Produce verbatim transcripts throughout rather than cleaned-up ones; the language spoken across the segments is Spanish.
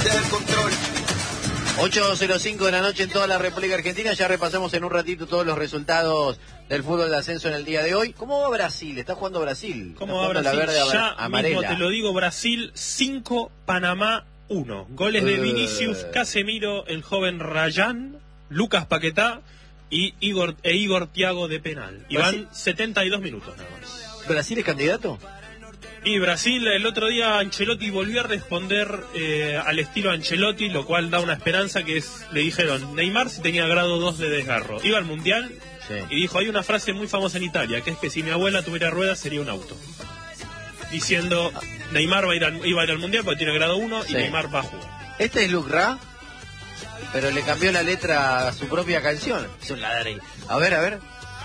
del control. ocho cero cinco de la noche en toda la República Argentina. Ya repasamos en un ratito todos los resultados del fútbol de ascenso en el día de hoy. ¿Cómo va Brasil? Está jugando Brasil. ¿Cómo va Brasil? La verde ya amarela. Mismo te lo digo, Brasil cinco, Panamá uno. Goles de Vinicius, uh. Casemiro, el joven Rayán, Lucas Paquetá y Igor, e Igor Thiago de penal. Y van setenta y dos minutos nada más. ¿Brasil es candidato? Y Brasil, el otro día Ancelotti volvió a responder eh, al estilo Ancelotti, lo cual da una esperanza, que es, le dijeron, Neymar si tenía grado dos de desgarro. Iba al Mundial sí. y dijo, hay una frase muy famosa en Italia, que es que si mi abuela tuviera ruedas sería un auto. Diciendo, Neymar va a ir al, iba a ir al Mundial porque tiene grado uno sí. y Neymar va a jugar. Este es Luc Ra, pero le cambió la letra a su propia canción. Es un ladrón. A ver, a ver.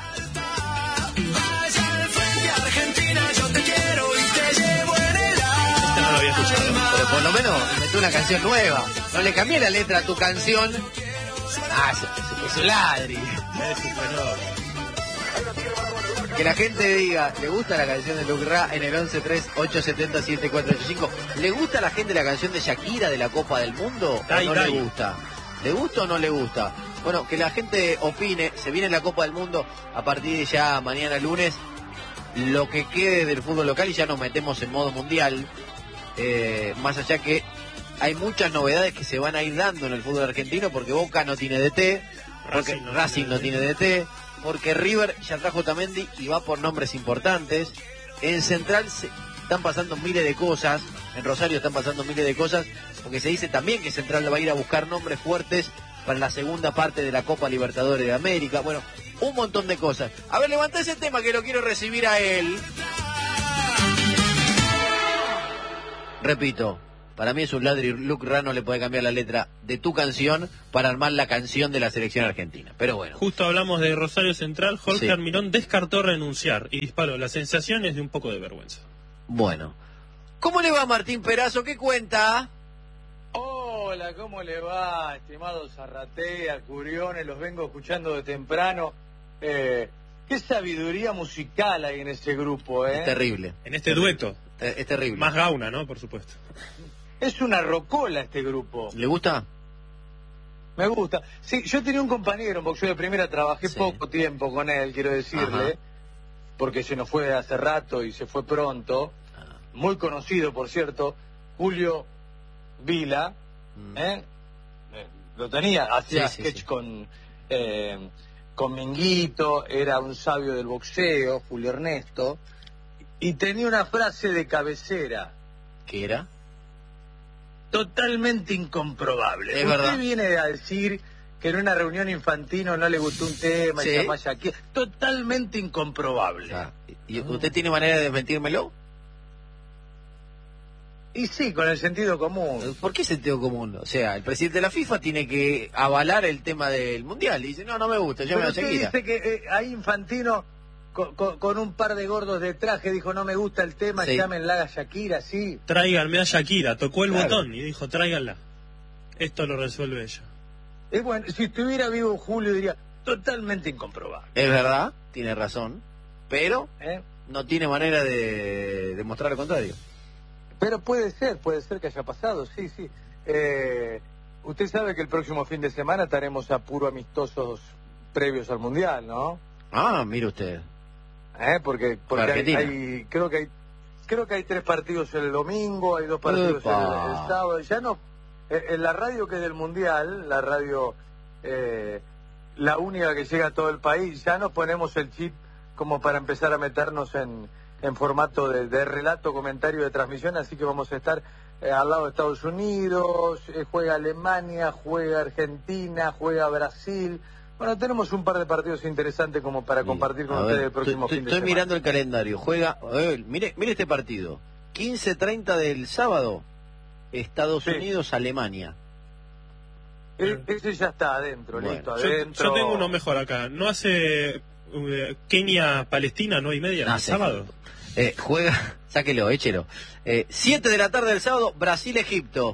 No lo había escuchado. Pero por lo menos metió una canción nueva. No le cambié la letra a tu canción. Ah, es, es un ladri. Es un fenómeno. Que la gente diga, ¿le gusta la canción de Luc Ra? En el once tres ocho siete cero siete cuatro ocho cinco. ¿Le gusta a la gente la canción de Shakira de la Copa del Mundo? Dai, ¿O no dai. le gusta? ¿Le gusta o no le gusta? Bueno, que la gente opine. Se viene la Copa del Mundo a partir de ya mañana lunes. Lo que quede del fútbol local y ya nos metemos en modo mundial. Eh, más allá que hay muchas novedades que se van a ir dando en el fútbol argentino, porque Boca no tiene D T, porque Racing no, Racing no tiene D T, porque River ya trajo Otamendi y va por nombres importantes. En Central se están pasando miles de cosas, en Rosario están pasando miles de cosas, porque se dice también que Central va a ir a buscar nombres fuertes para la segunda parte de la Copa Libertadores de América. Bueno, un montón de cosas. A ver, levanta ese tema que lo quiero recibir a él. Repito, para mí es un ladri. Luc Ra no le puede cambiar la letra de tu canción para armar la canción de la selección argentina. Pero bueno. Justo hablamos de Rosario Central. Jorge Sí. Almirón descartó renunciar y disparó. La sensación es de un poco de vergüenza. Bueno. ¿Cómo le va Martín Perazo? ¿Qué cuenta? Hola, ¿cómo le va, estimados Zarratea, Curiones? Los vengo escuchando de temprano. Eh, qué sabiduría musical hay en ese grupo, ¿eh? Es terrible. En este dueto. Es, es terrible. Más gauna, ¿no? Por supuesto. Es una rocola este grupo. ¿Le gusta? Me gusta. Sí, yo tenía un compañero en boxeo de primera, trabajé Sí. poco tiempo con él, quiero decirle, Ajá. porque se nos fue hace rato y se fue pronto. Ah. Muy conocido, por cierto, Julio Vila, Mm. ¿eh? Eh, lo tenía, hacía Sí, sí, sketch sí. con eh, con Minguito, era un sabio del boxeo, Julio Ernesto, y tenía una frase de cabecera ¿Qué era? totalmente incomprobable. Es Usted verdad. viene a decir que en una reunión infantil no le gustó un tema Sí. y llama ya aquí. Totalmente incomprobable. Ah, ¿y usted tiene manera de desmentírmelo? Y sí, con el sentido común. ¿Por qué sentido común? O sea, el presidente de la FIFA tiene que avalar el tema del Mundial. Y dice, no, no me gusta, yo me Pero voy a usted seguir. dice que eh, ahí Infantino con, con- con un par de gordos de traje dijo no me gusta el tema, Sí. llámenla a Shakira, sí. Tráiganme a Shakira. Tocó el Claro. botón y dijo, tráiganla. Esto lo resuelve ella. Es bueno, si estuviera vivo Julio diría totalmente incomprobable. Es verdad, tiene razón, pero ¿eh? no tiene manera de demostrar lo contrario. Pero puede ser, puede ser que haya pasado, sí, sí. Eh, usted sabe que el próximo fin de semana estaremos a puro amistosos previos al Mundial, ¿no? Ah, mire usted. ¿Eh? Porque, porque hay, Argentina. hay- creo que hay creo que hay tres partidos el domingo, hay dos partidos el, Epa. el sábado. Ya no, eh, en la radio que es del Mundial, la radio, eh, la única que llega a todo el país, ya nos ponemos el chip como para empezar a meternos en, en formato de, de relato, comentario, de transmisión, así que vamos a estar eh, al lado de Estados Unidos, eh, juega Alemania, juega Argentina, juega Brasil. Bueno, tenemos un par de partidos interesantes como para compartir con A ustedes ver, el próximo estoy, fin de estoy semana. mirando el calendario. Juega, a ver, mire, mire este partido. quince treinta del sábado, Estados Sí. Unidos, Alemania. E- ese ya está adentro, Bueno. listo, Yo, adentro. yo tengo uno mejor acá. ¿No hace eh, Kenia-Palestina, no y media, No el sé. sábado? Eh, juega, sáquelo, échelo. Eh, siete de la tarde del sábado, Brasil-Egipto.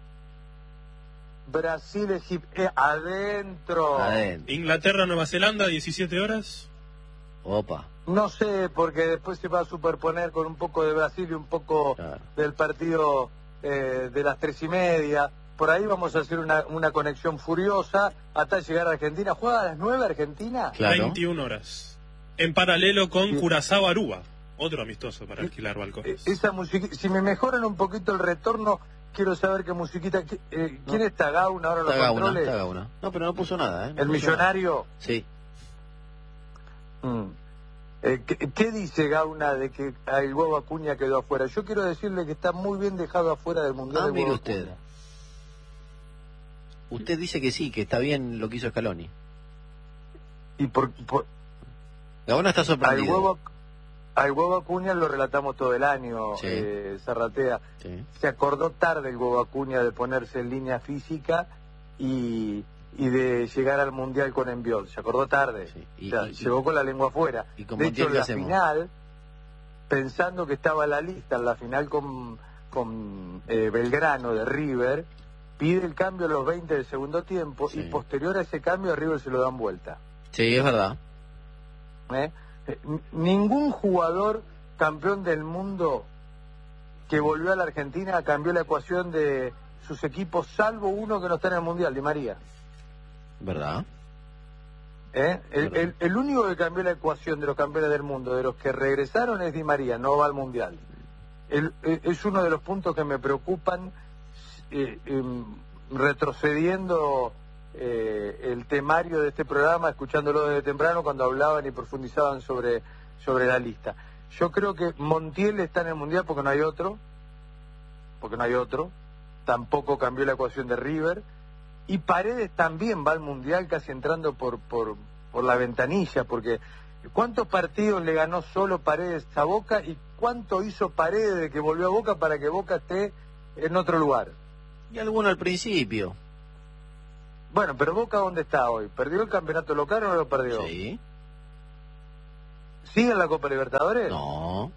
Brasil, Egipto, eh, adentro. Adentro. Inglaterra-Nueva Zelanda, diecisiete horas. Opa. No sé, porque después se va a superponer con un poco de Brasil y un poco Claro. del partido eh, de las tres y media. por ahí vamos a hacer una, una conexión furiosa hasta llegar a Argentina. ¿Juega a las nueve Argentina? Claro. veintiuna horas. En paralelo con Curazao Aruba, otro amistoso para alquilar balcones. Esa música, si me mejoran un poquito el retorno, quiero saber qué musiquita. Eh, ¿Quién no. está Gauna ahora en los Gauna, controles? está Gauna. No, pero no puso nada, ¿eh? No ¿El puso millonario? Nada. Sí. Mm. Eh, ¿qué, ¿Qué dice Gauna de que el huevo Acuña quedó afuera? Yo quiero decirle que está muy bien dejado afuera del Mundial. Ah, mire usted. Acuña. Usted dice que sí, que está bien lo que hizo Scaloni. Y por, por... Gauna está sorprendido. Al huevo, al huevo Acuña lo relatamos todo el año, sí. eh, Zarratea. Sí. Se acordó tarde el huevo Acuña de ponerse en línea física y... y de llegar al Mundial con envión. Se acordó tarde. Sí, y, o sea, y, llegó con la lengua afuera. Y con de hecho, en la hacemos? final, pensando que estaba la lista, en la final con, con eh, Belgrano de River, pide el cambio a los veinte del segundo tiempo, sí. y posterior a ese cambio a River se lo dan vuelta. Sí, es verdad. ¿Eh? Eh, ningún jugador campeón del mundo que volvió a la Argentina cambió la ecuación de sus equipos, salvo uno que no está en el Mundial, Di María. ¿Verdad? ¿Eh? El, el, el único que cambió la ecuación de los campeones del mundo, de los que regresaron, es Di María, no va al Mundial. El, el, es uno de los puntos que me preocupan, eh, eh, retrocediendo eh, el temario de este programa, escuchándolo desde temprano cuando hablaban y profundizaban sobre, sobre la lista. Yo creo que Montiel está en el Mundial porque no hay otro, porque no hay otro, tampoco cambió la ecuación de River. Y Paredes también va al Mundial casi entrando por, por, por la ventanilla, porque ¿cuántos partidos le ganó solo Paredes a Boca y cuánto hizo Paredes de que volvió a Boca para que Boca esté en otro lugar? Y alguno al principio. Bueno, pero Boca ¿dónde está hoy? ¿Perdió el campeonato local o no lo perdió? Sí. ¿Sigue en la Copa Libertadores? No.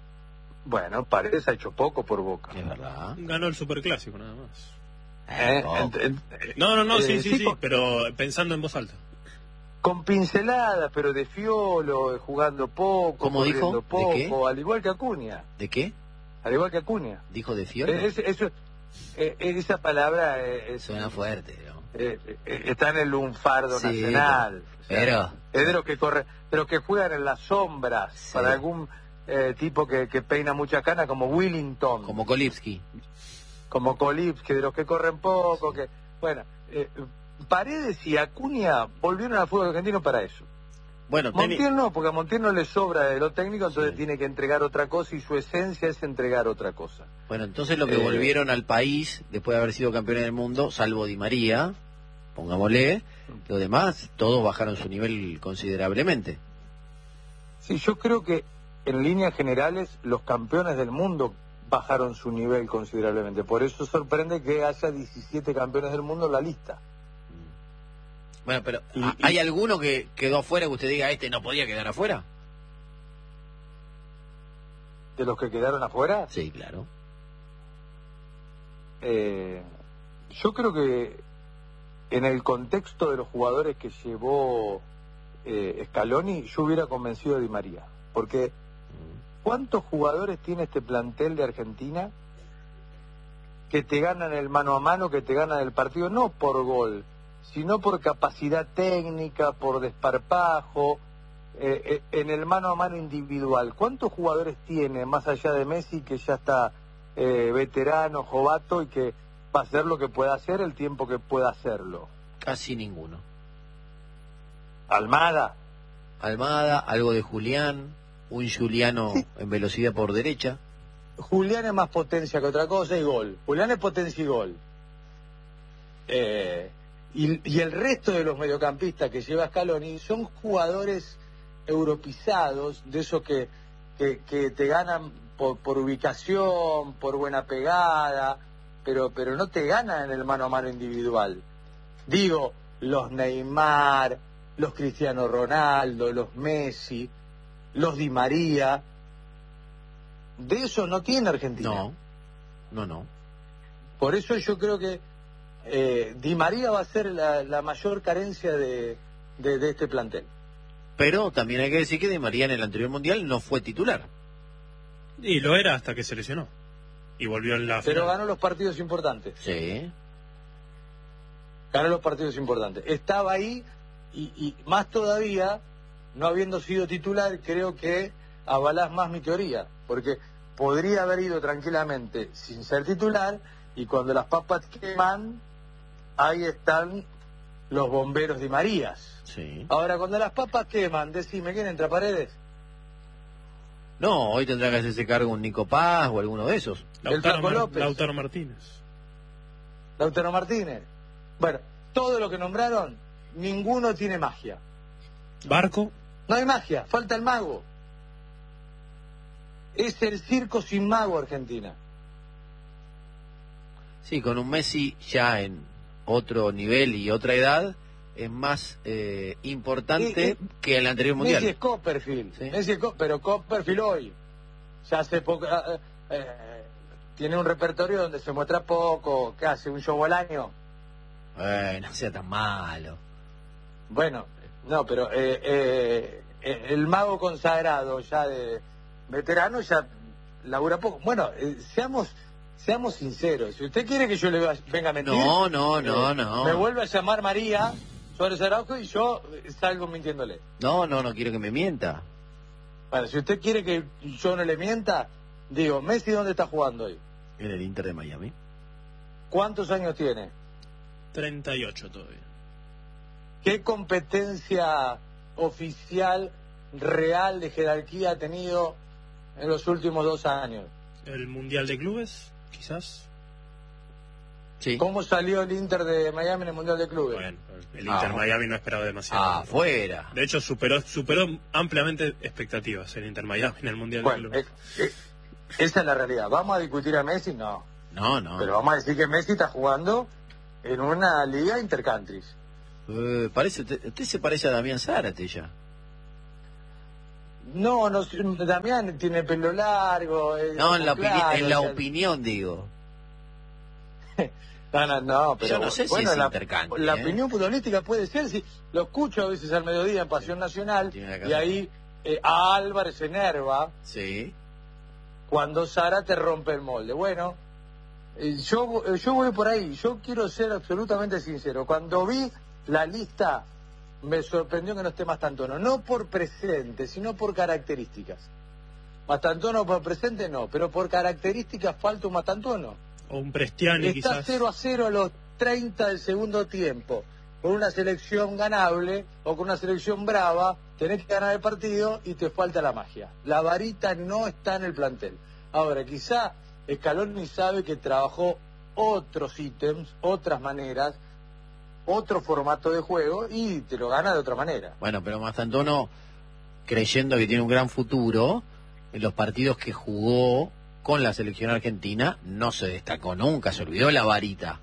Bueno, Paredes ha hecho poco por Boca. Es verdad. Ganó el Superclásico nada más. Eh, oh. en, en, no, no, no, eh, sí, sí, sí, sí, con, pero pensando en voz alta. Con pinceladas, pero de fiolo, jugando poco, ¿Cómo dijo? poco, ¿De qué? al igual que Acuña. ¿De qué? Al igual que Acuña. ¿Dijo de fiolo? Es, eso, eh, esa palabra es, suena fuerte, ¿no? Eh, eh, está en el lunfardo sí, nacional. Pero, o sea, es de los que corre, de los que juegan en las sombras, sí. para algún eh, tipo que, que peina mucha cana, como Willington. Como Kolipski. Como Kolipski, de los que corren poco, que bueno, eh, Paredes y Acuña volvieron al fútbol argentino para eso. Bueno, Montiel teni... no, porque a Montiel no le sobra de lo técnico, entonces sí. tiene que entregar otra cosa y su esencia es entregar otra cosa. Bueno, entonces lo que eh... volvieron al país después de haber sido campeones del mundo, salvo Di María, pongámosle, los demás todos bajaron su nivel considerablemente. Sí, yo creo que en líneas generales los campeones del mundo bajaron su nivel considerablemente. Por eso sorprende que haya diecisiete campeones del mundo en la lista. Bueno, pero y, ¿hay y... alguno que quedó afuera que usted diga, este no podía quedar afuera? ¿De los que quedaron afuera? Sí, claro. Eh, yo creo que en el contexto de los jugadores que llevó eh, Scaloni, yo hubiera convencido a Di María. Porque ¿cuántos jugadores tiene este plantel de Argentina que te ganan el mano a mano, que te ganan el partido, no por gol, sino por capacidad técnica, por desparpajo, eh, eh, en el mano a mano individual? ¿Cuántos jugadores tiene, más allá de Messi, que ya está eh, veterano, jovato, y que va a hacer lo que pueda hacer el tiempo que pueda hacerlo? Casi ninguno. Almada. Almada, algo de Julián. Un Juliano sí. en velocidad por derecha. Julián es más potencia que otra cosa y gol. Julián es potencia y gol. Eh, y, y el resto de los mediocampistas que lleva Scaloni son jugadores europeizados, de esos que, que, que te ganan por, por ubicación, por buena pegada, pero, pero no te ganan en el mano a mano individual. Digo, los Neymar, los Cristiano Ronaldo, los Messi, los Di María, de eso no tiene Argentina. No, no, no. Por eso yo creo que eh, Di María va a ser la, la mayor carencia de, de, de este plantel. Pero también hay que decir que Di María en el anterior mundial no fue titular. Y lo era hasta que se lesionó. Y volvió en la Pero final. ganó los partidos importantes. Sí. ganó los partidos importantes. Estaba ahí y, y más todavía, no habiendo sido titular, creo que avalás más mi teoría, porque podría haber ido tranquilamente sin ser titular y cuando las papas queman, ahí están los bomberos de Marías. Sí. Ahora, cuando las papas queman, decime, ¿quién entra, Paredes? No, hoy tendrá que hacerse cargo un Nico Paz o alguno de esos. Lautaro, Flaco Mar López. Lautaro Martínez. Lautaro Martínez. Bueno, todo lo que nombraron, ninguno tiene magia. Barco. No hay magia, falta el mago. Es el circo sin mago, Argentina. Sí, con un Messi ya en otro nivel y otra edad, es más eh, importante Eh, eh, que el anterior mundial. Messi es Copperfield, Sí. Messi es Co- pero Copperfield hoy, ya hace poco, eh, eh, tiene un repertorio donde se muestra poco, ¿qué hace? ¿Un show al año? Eh, no sea tan malo. Bueno, no, pero eh, eh, eh, el mago consagrado ya de veterano ya labura poco. Bueno, eh, seamos seamos sinceros. Si usted quiere que yo le va- venga a mentir, No, no, no, eh, no. me vuelve a llamar María Suárez Araujo y yo eh, salgo mintiéndole. No, no, no quiero que me mienta. Bueno, si usted quiere que yo no le mienta, digo, Messi, ¿dónde está jugando hoy? En el Inter de Miami. ¿Cuántos años tiene? treinta y ocho todavía. ¿Qué competencia oficial, real, de jerarquía ha tenido en los últimos dos años? El Mundial de Clubes, quizás. Sí. ¿Cómo salió el Inter de Miami en el Mundial de Clubes? Bueno, el Inter Ah. Miami no esperaba demasiado. Ah, afuera. De hecho, superó superó ampliamente expectativas el Inter Miami en el Mundial Bueno, de Clubes. eh, eh, esa es la realidad. ¿Vamos a discutir a Messi? No. No, no. Pero vamos a decir que Messi está jugando en una liga intercountries. Eh, parece, usted, usted se parece a Damián Zárate ya. No, no, sé, Damián tiene pelo largo. es No, en la, como opini- claro, en la o sea, opinión, digo. No, no, no, pero Yo no sé si bueno, es la, intercountry, la ¿eh? opinión futbolística puede ser, si lo escucho a veces al mediodía en Pasión Nacional, Tiene la y cara. ahí eh, a Álvarez se enerva Sí. cuando Sara te rompe el molde. Bueno, eh, yo, eh, yo voy por ahí, yo quiero ser absolutamente sincero. Cuando vi la lista, me sorprendió que no esté Mastantuono, no por presente, sino por características. Mastantuono por presente no, pero por características falta un Mastantuono. O un Prestiani, Está quizás. cero a cero a los treinta del segundo tiempo. Con una selección ganable o con una selección brava, tenés que ganar el partido y te falta la magia. La varita no está en el plantel. Ahora, quizá Scaloni sabe que trabajó otros ítems, otras maneras, otro formato de juego y te lo gana de otra manera. Bueno, pero Mastantuono, creyendo que tiene un gran futuro, en los partidos que jugó con la selección argentina, no se destacó nunca, se olvidó la varita.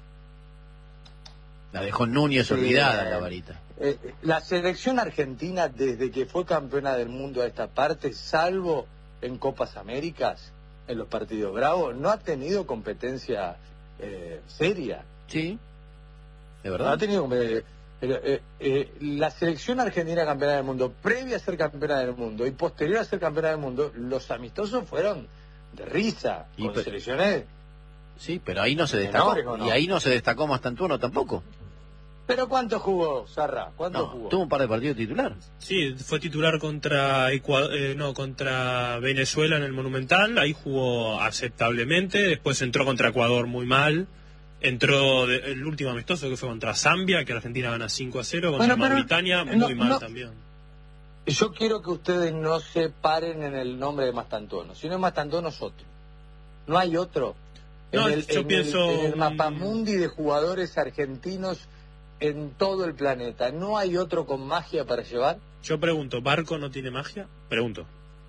La dejó Núñez Sí, olvidada, eh, la varita. Eh, la selección argentina, desde que fue campeona del mundo a esta parte, salvo en Copas Américas, en los partidos bravos, no ha tenido competencia eh, seria. Sí, de No ha verdad. tenido competencia. Pero, eh, eh, la selección argentina campeona del mundo, previa a ser campeona del mundo y posterior a ser campeona del mundo, los amistosos fueron de risa, Y con pe- selecciones. Sí, pero ahí no se destacó. Menores, ¿o no? Y ahí no se destacó Mastantuono tampoco. ¿Pero cuánto jugó, Sarra? ¿Cuánto No, jugó? tuvo un par de partidos titular. Sí, fue titular contra Ecua- eh, no, contra Venezuela en el Monumental, ahí jugó aceptablemente, después entró contra Ecuador muy mal, entró de- el último amistoso que fue contra Zambia, que Argentina gana cinco a cero, contra Bueno, pero, Mauritania, no, muy mal no. también. Yo quiero que ustedes no se paren en el nombre de Mastantuono. Si no es Mastantuono, es otro. No hay otro. No, en el, yo en pienso, el, en el mm, mapamundi de jugadores argentinos en todo el planeta, ¿no hay otro con magia para llevar? Yo pregunto, ¿Barco no tiene magia? Pregunto.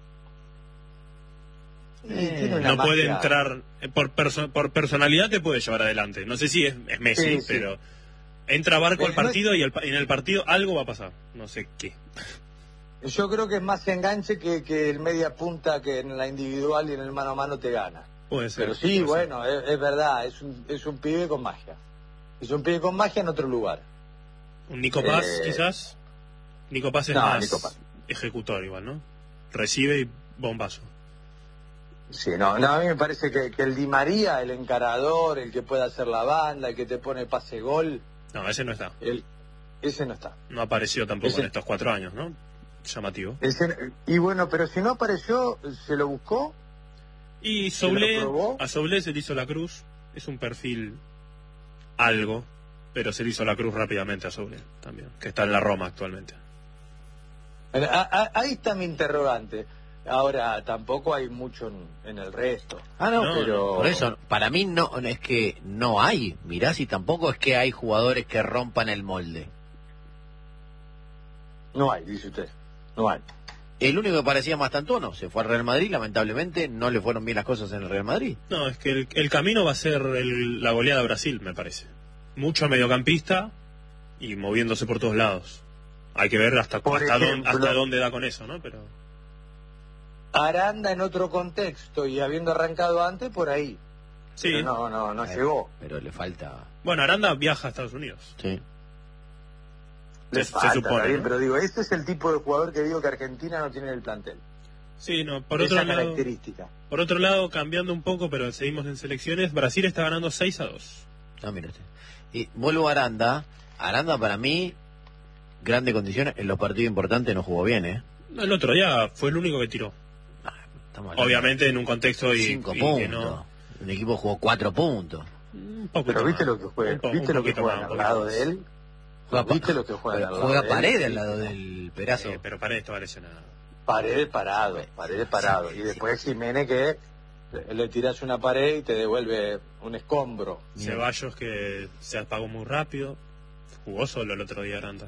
Y tiene una No puede magia. entrar, eh, por, perso- por personalidad te puede llevar adelante. No sé si es, es Messi, Sí, sí. pero entra Barco Eh, al no partido y el pa- en el partido algo va a pasar. No sé qué. Yo creo que es más enganche que, que el media punta que en la individual y en el mano a mano te gana. Puede ser. Pero sí, puede ser. bueno, es, es verdad, es un, es un pibe con magia. Es un pibe con magia en otro lugar. Un Nico Paz, Eh, quizás. Nico Paz es no, más Nico Paz. ejecutor igual, ¿no? Recibe y bombazo. Sí, no, no, a mí me parece que, que el Di María, el encarador, el que puede hacer la banda, el que te pone pase gol, No, ese no está. El, ese no está. No apareció tampoco ese, en estos cuatro años, ¿no? Llamativo. Ese, y bueno, pero si no apareció, ¿se lo buscó? Y Soule, a Soule se le hizo la cruz. Es un perfil algo, pero se le hizo la cruz rápidamente a Soule también, que está en la Roma actualmente. Ahí está mi interrogante. Ahora, tampoco hay mucho en, en el resto. Ah, no, no, pero... Por eso, para mí no es que no hay. Mirá si tampoco es que hay jugadores que rompan el molde. No hay, dice usted. No hay. El único que parecía Mastantuono se fue al Real Madrid, lamentablemente no le fueron bien las cosas en el Real Madrid. No, es que el, el camino va a ser el, la goleada a Brasil, me parece. Mucho mediocampista y moviéndose por todos lados. Hay que ver hasta, hasta, ejemplo, dónde, hasta dónde da con eso, ¿no? Pero Aranda en otro contexto y habiendo arrancado antes, por ahí. Sí. Pero no, no, no eh, llegó. Pero le falta... Bueno, Aranda viaja a Estados Unidos. Sí. Le se, falta, se supone, bien, ¿no? Pero digo, este es el tipo de jugador que digo que Argentina no tiene en el plantel. Sí, no, por Esa otro lado, característica. Por otro lado, cambiando un poco, pero seguimos en selecciones, Brasil está ganando seis a dos. Ah, mira usted. Y vuelvo a Aranda. Aranda para mí, grandes condiciones, en los partidos importantes no jugó bien, ¿eh? El otro día fue el único que tiró. Estamos Obviamente en un contexto y, cinco y puntos. que no... Un equipo jugó cuatro puntos. Un poco Pero viste más. lo que juega, Un po- viste un lo que poquito juega más, al un lado poquito de más. él. Juega, ¿Viste lo que juega al lado juega de él? Paredes al lado del Perazo. Eh, pero Paredes estaba lesionado. Paredes parado, Paredes parado. Y después Jiménez que le tiras una pared y te devuelve un escombro. Bien. Ceballos que se apagó muy rápido. Jugó solo el otro día Aranda.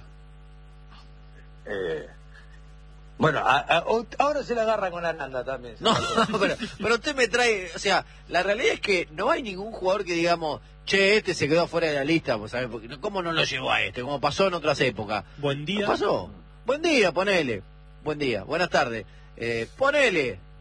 Eh, bueno, a, a, ahora se la agarra con Aranda también. No, pero, pero usted me trae, o sea, la realidad es que no hay ningún jugador que digamos, che, este se quedó fuera de la lista, pues, ¿sabes? Porque, ¿cómo no lo llevó a este? Como pasó en otras épocas. Buen día. ¿No pasó? Buen día, ponele. Buen día, buenas tardes. Eh, ponele.